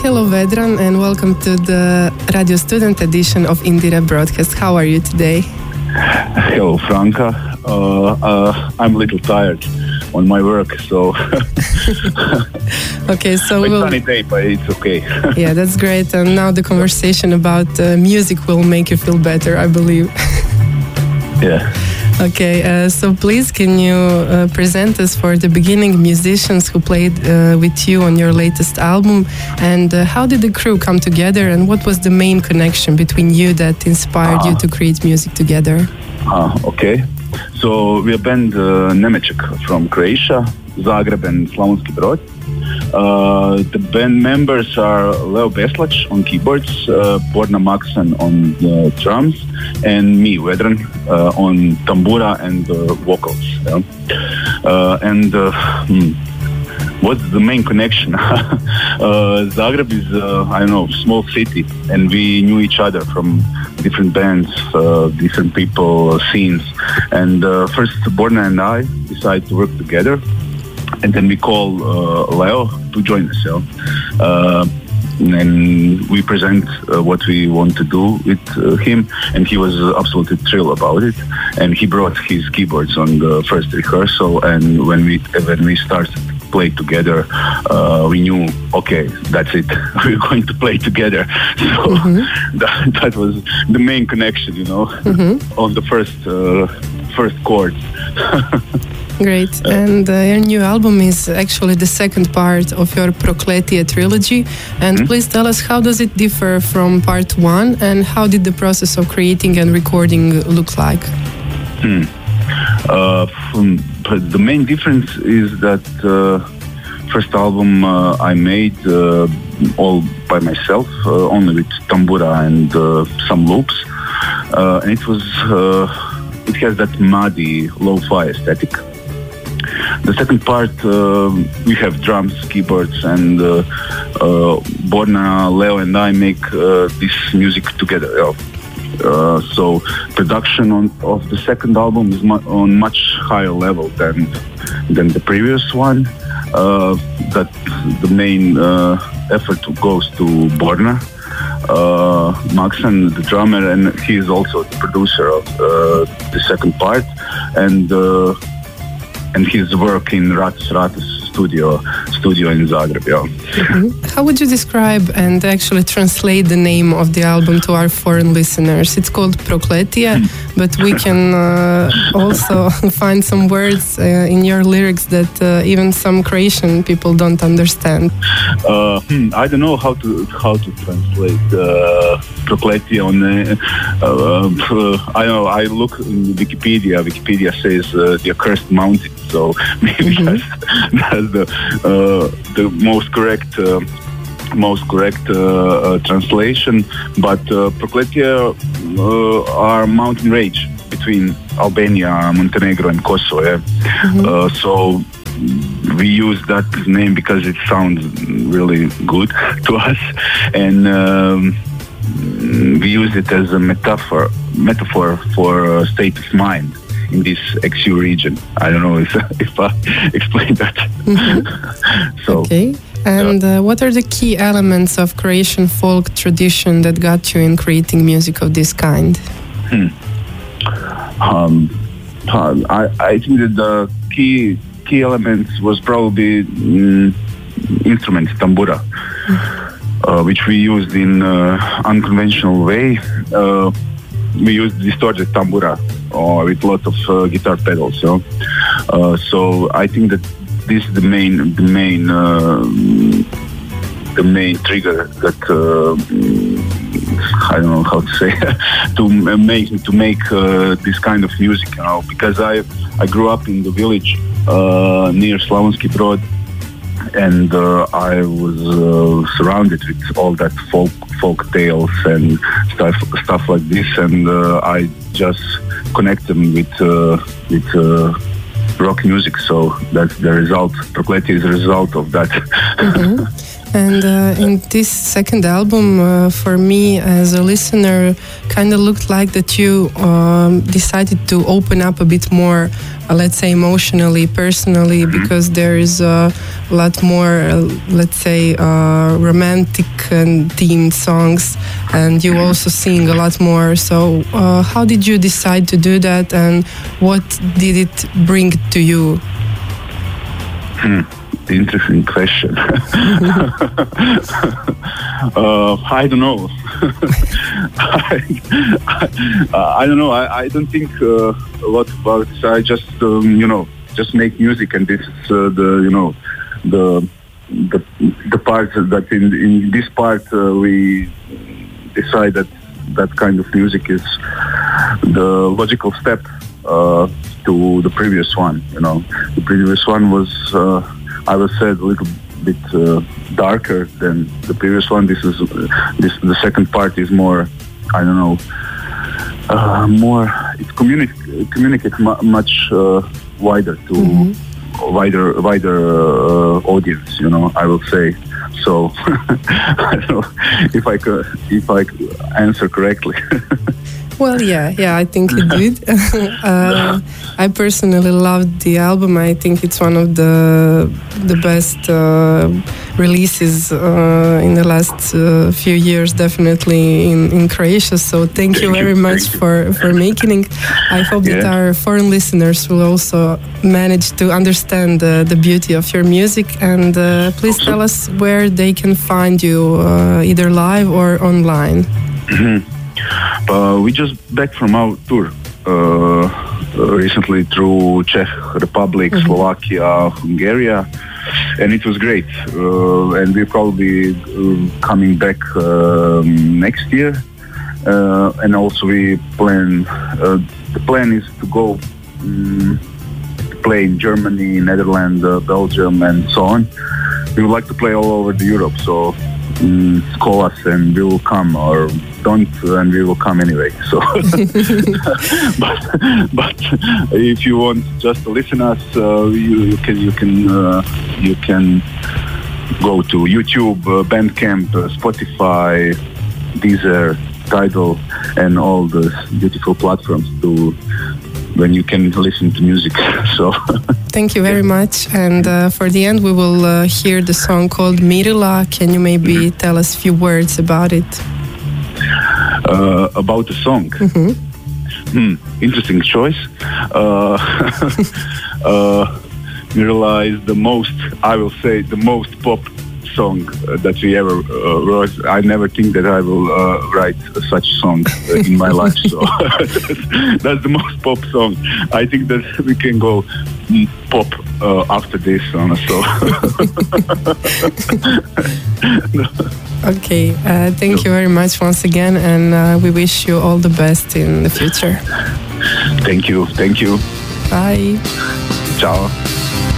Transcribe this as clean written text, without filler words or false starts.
Hello Vedran, and welcome to the Radio Student edition of Indira Broadcast. How are you today? Hello Franca, I'm a little tired on my work, so okay, so it's sunny day, but it's okay. Yeah, that's great. And now the conversation about music will make you feel better, I believe. Yeah. Okay, so please can you present us for the beginning musicians who played with you on your latest album, and how did the crew come together, and what was the main connection between you that inspired you to create music together? Okay, so we are band Nemeček from Croatia, Zagreb and Slavonski Brod. The band members are Leo Beslać on keyboards, Borna Maksan on drums, and me, Vedran, on tambura and vocals. Yeah? What's the main connection? Zagreb is, small city, and we knew each other from different bands, different people, scenes. And first, Borna and I decided to work together. And then we call Leo to join us, and we present what we want to do with him, and he was absolutely thrilled about it. And he brought his keyboards on the first rehearsal, and when we started to play together, we knew, okay, that's it. We're going to play together. So that was the main connection, on the first chords. Great. And your new album is actually the second part of your Prokletije trilogy. And please tell us, how does it differ from part one, and how did the process of creating and recording look like? The main difference is that first album I made all by myself, only with tambura and some loops. And it has that muddy, lo-fi aesthetic. The second part, we have drums, keyboards, and Borna, Leo, and I make this music together. So production of the second album is on much higher level than the previous one. That the main effort goes to Borna Maksan, the drummer, and he is also the producer of the second part, and his work in Ratus studio in Zagreb. How would you describe and actually translate the name of the album to our foreign listeners? It's called Prokletije, but we can also find some words in your lyrics that even some Croatian people don't understand. I don't know how to translate Prokletije on. I look in Wikipedia. Wikipedia says the accursed mountain. So maybe that's the most correct translation. But Prokletije are mountain range between Albania, Montenegro, and Kosovo. Yeah? So we use that name because it sounds really good to us, and we use it as a metaphor for a state of mind in this XU region. I don't know if I explained that. So, okay. And what are the key elements of Croatian folk tradition that got you in creating music of this kind? I think that the key elements was probably instruments, tambura, which we used in unconventional way. We used distorted tambura with a lot of guitar pedals. So I think that this is the main trigger that I don't know how to say to make this kind of music. Because I grew up in the village near Slavonski Brod, and I was surrounded with all that folk tales and stuff like this, and I just connect them with rock music. So that's the result. Prokletije is a result of that. And in this second album, for me as a listener, kind of looked like that you decided to open up a bit more, let's say emotionally, personally, because there is a lot more, let's say, romantic and themed songs, and you also sing a lot more. So how did you decide to do that, and what did it bring to you? Interesting question. I don't know. I don't know. I don't think a lot about this. I just just make music, and this is the part that in this part we decide that kind of music is the logical step to the previous one. The previous one was. I would say a little bit darker than the previous one. The second part is more, I don't know, more. It communicates much wider to wider audience. I will say. So I don't know if I could answer correctly. Well, yeah, I think it did. I personally loved the album. I think it's one of the best releases in the last few years, definitely in Croatia. So thank you very much for making it. I hope that our foreign listeners will also manage to understand the beauty of your music. And please tell us where they can find you, either live or online. We just back from our tour recently through Czech Republic, Slovakia, Hungary, and it was great. And we're probably coming back next year. And also we plan. The plan is to go play in Germany, Netherlands, Belgium, and so on. We would like to play all over Europe. So. Call us and we will come, or don't and we will come anyway. So, but if you want just to listen us, you can go to YouTube, Bandcamp, Spotify, Deezer, Tidal, and all the beautiful platforms when you can listen to music. So thank you very much. And for the end, we will hear the song called Mirila. Can you maybe tell us a few words about it? About the song? Interesting choice. Mirila is the most pop song that we ever wrote. I never think that I will write such song in my life. So that's the most pop song. I think that we can go pop after this one. So okay, thank you very much once again, and we wish you all the best in the future. Thank you. Bye. Ciao.